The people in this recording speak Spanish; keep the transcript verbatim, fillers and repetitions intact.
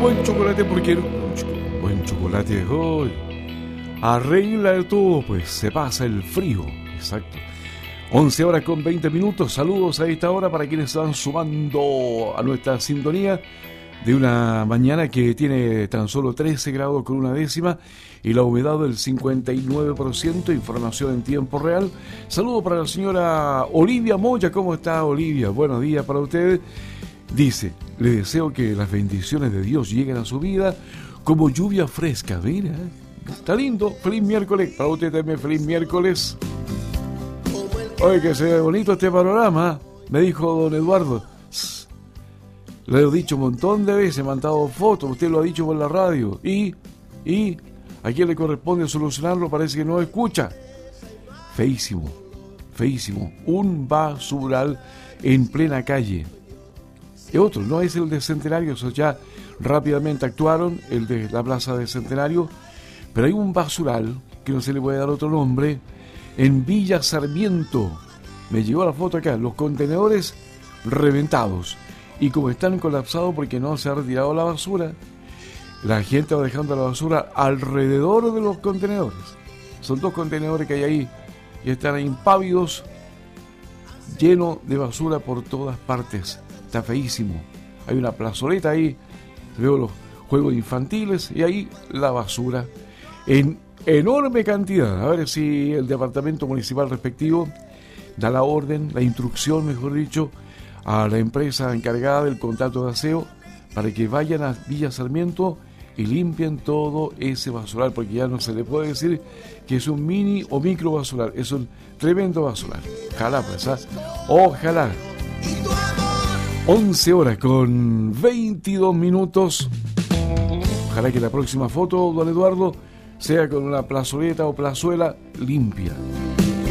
buen chocolate porque buen chocolate hoy arregla de todo, pues se pasa el frío. Exacto. once horas con veinte minutos. Saludos a esta hora para quienes están sumando a nuestra sintonía de una mañana que tiene tan solo trece grados con una décima y la humedad del cincuenta y nueve por ciento. Información en tiempo real. Saludo para la señora Olivia Moya. ¿Cómo está, Olivia? Buenos días para ustedes. Dice, le deseo que las bendiciones de Dios lleguen a su vida como lluvia fresca. Mira, está lindo. Feliz miércoles. Para usted también feliz miércoles. Oye, que se ve bonito este panorama, me dijo don Eduardo. Le he dicho un montón de veces, me han dado fotos, usted lo ha dicho por la radio. Y, y, ¿a quién le corresponde solucionarlo? Parece que no escucha. Feísimo, feísimo. Un basural en plena calle. Y otro, no es el de Centenario, eso ya rápidamente actuaron, el de la plaza de Centenario. Pero hay un basural, que no se le puede dar otro nombre, en Villa Sarmiento. Me llegó la foto acá, los contenedores reventados. Y como están colapsados porque no se ha retirado la basura, la gente va dejando la basura alrededor de los contenedores. Son dos contenedores que hay ahí y están impávidos, llenos de basura por todas partes. Está feísimo. Hay una plazoleta ahí, veo los juegos infantiles y ahí la basura en enorme cantidad. A ver si el departamento municipal respectivo da la orden, la instrucción, mejor dicho, a la empresa encargada del contrato de aseo para que vayan a Villa Sarmiento y limpien todo ese basural, porque ya no se le puede decir que es un mini o micro basural, es un tremendo basural. Ojalá, pues, ¿ah? Ojalá. once horas con veintidós minutos. Ojalá que la próxima foto, don Eduardo, sea con una plazoleta o plazuela limpia.